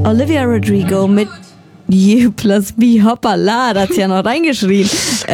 Olivia Rodrigo mit You plus B, hoppala, da hat sie ja noch reingeschrien.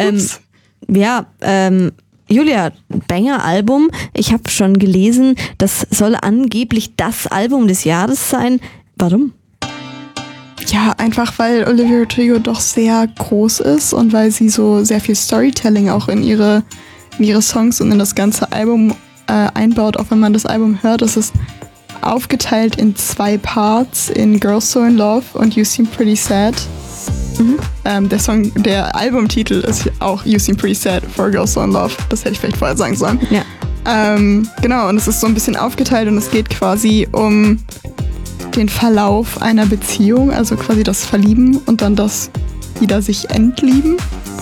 Julia, Banger-Album. Ich habe schon gelesen, das soll angeblich das Album des Jahres sein. Warum? Ja, einfach weil Olivia Rodrigo doch sehr groß ist und weil sie so sehr viel Storytelling auch in ihre Songs und in das ganze Album einbaut. Auch wenn man das Album hört, ist es aufgeteilt in 2 Parts, in Girls So in Love und You Seem Pretty Sad. Der Albumtitel ist auch You Seem Pretty Sad for Girls So in Love. Das hätte ich vielleicht vorher sagen sollen. Ja. Genau, und es ist so ein bisschen aufgeteilt und es geht quasi um den Verlauf einer Beziehung, also quasi das Verlieben und dann das wieder sich entlieben.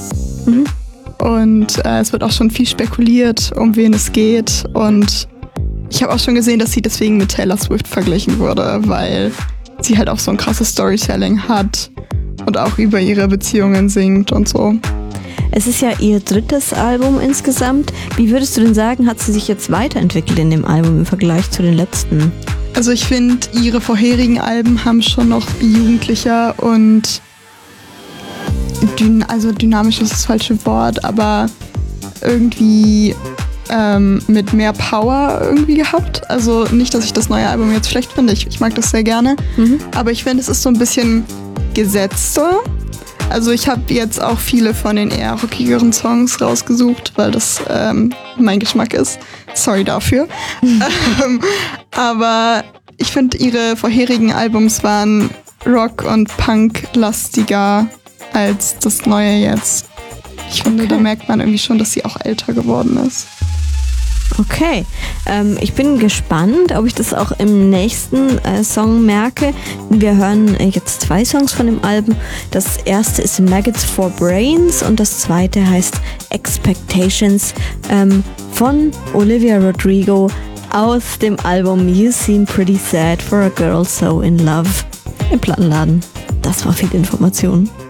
Und es wird auch schon viel spekuliert, um wen es geht. Und ich habe auch schon gesehen, dass sie deswegen mit Taylor Swift verglichen wurde, weil sie halt auch so ein krasses Storytelling hat und auch über ihre Beziehungen singt und so. Es ist ja ihr 3. Album insgesamt. Wie würdest du denn sagen, hat sie sich jetzt weiterentwickelt in dem Album im Vergleich zu den letzten? Also ich finde, ihre vorherigen Alben haben schon noch jugendlicher und dynamisch ist das falsche Wort, aber irgendwie mit mehr Power irgendwie gehabt. Also nicht, dass ich das neue Album jetzt schlecht finde, ich mag das sehr gerne, aber ich finde, es ist so ein bisschen gesetzter. Also ich habe jetzt auch viele von den eher rockigeren Songs rausgesucht, weil das mein Geschmack ist. Sorry dafür. Aber ich finde, ihre vorherigen Albums waren Rock- und Punk-lastiger als das neue jetzt. Ich finde, da merkt man irgendwie schon, dass sie auch älter geworden ist. Okay, ich bin gespannt, ob ich das auch im nächsten Song merke. Wir hören jetzt 2 Songs von dem Album. Das erste ist Maggots for Brains und das zweite heißt Expectations von Olivia Rodrigo aus dem Album You Seem Pretty Sad for a Girl So in Love im Plattenladen. Das war viel Information.